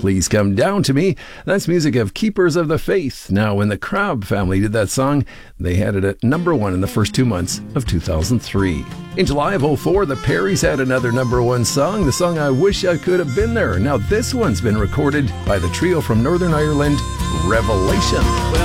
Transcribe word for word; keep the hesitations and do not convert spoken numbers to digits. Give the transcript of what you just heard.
Please Come Down to Me. That's music of Keepers of the Faith. Now, when the Crabb family did that song, they had it at number one in the first two months of two thousand three. In July of oh four, the Perrys had another number one song, the song I Wish I Could Have Been There. Now, this one's been recorded by the trio from Northern Ireland, Revelation.